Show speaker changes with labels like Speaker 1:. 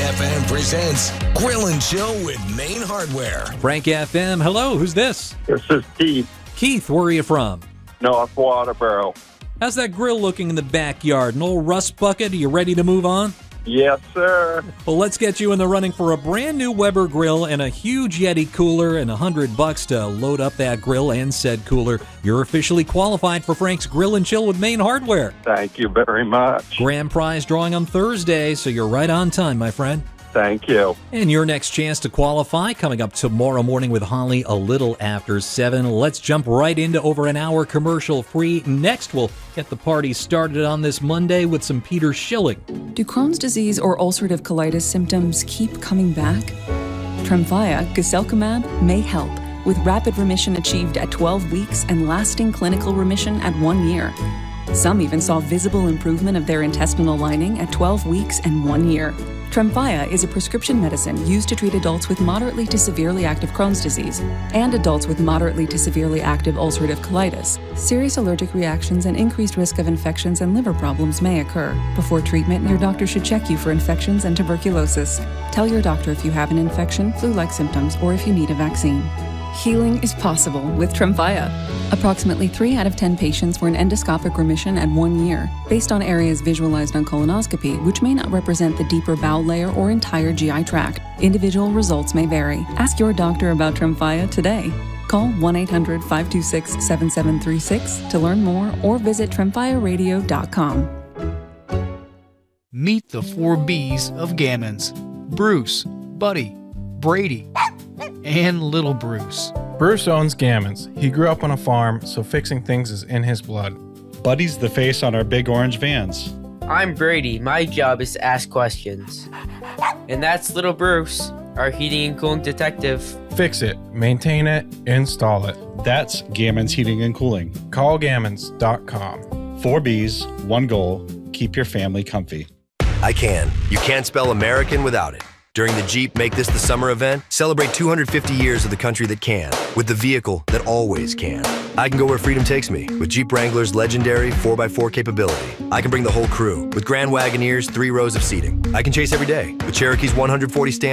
Speaker 1: FM presents Grill and Chill with Maine Hardware.
Speaker 2: Frank FM, hello, who's this?
Speaker 3: This is Keith,
Speaker 2: Keith, where are you from?
Speaker 3: North Waterboro.
Speaker 2: How's that grill looking in the backyard? An old rust bucket? Are you ready to move on?
Speaker 3: Yes, sir.
Speaker 2: Well, let's get you in the running for a brand new Weber grill and a huge Yeti cooler and $100 to load up that grill and said cooler. You're officially qualified for Frank's Grill and Chill with Maine Hardware.
Speaker 3: Thank you very much.
Speaker 2: Grand prize drawing on Thursday, so you're right on time, my friend.
Speaker 3: Thank you.
Speaker 2: And your next chance to qualify coming up tomorrow morning with Holly a little after 7. Let's jump right into over an hour commercial free. Next, we'll get the party started on this Monday with some Peter Schilling.
Speaker 4: Do Crohn's disease or ulcerative colitis symptoms keep coming back? Tremfya, guselkumab, may help, with rapid remission achieved at 12 weeks and lasting clinical remission at 1 year. Some even saw visible improvement of their intestinal lining at 12 weeks and 1 year. Tremfya is a prescription medicine used to treat adults with moderately to severely active Crohn's disease and adults with moderately to severely active ulcerative colitis. Serious allergic reactions and increased risk of infections and liver problems may occur. Before treatment, your doctor should check you for infections and tuberculosis. Tell your doctor if you have an infection, flu-like symptoms, or if you need a vaccine. Healing is possible with Tremfya. Approximately 3 out of 10 patients were in endoscopic remission at 1 year, based on areas visualized on colonoscopy, which may not represent the deeper bowel layer or entire GI tract. Individual results may vary. Ask your doctor about Tremfya today. Call 1-800-526-7736 to learn more or visit tremfyaradio.com.
Speaker 5: Meet the 4 B's of Gammons: Bruce, Buddy, Brady, and Little Bruce.
Speaker 6: Bruce owns Gammons. He grew up on a farm, so fixing things is in his blood.
Speaker 7: Buddy's the face on our big orange vans.
Speaker 8: I'm Brady. My job is to ask questions. And that's Little Bruce, our heating and cooling detective.
Speaker 6: Fix it, maintain it, install it.
Speaker 7: That's Gammons Heating and Cooling.
Speaker 6: Call Gammons.com.
Speaker 7: 4 B's, 1 goal, keep your family comfy.
Speaker 9: I can. You can't spell American without it. During the Jeep Make This the Summer event, celebrate 250 years of the country that can, with the vehicle that always can. I can go where freedom takes me, with Jeep Wrangler's legendary 4x4 capability. I can bring the whole crew, with Grand Wagoneer's 3 rows of seating. I can chase every day, with Cherokee's 140 stand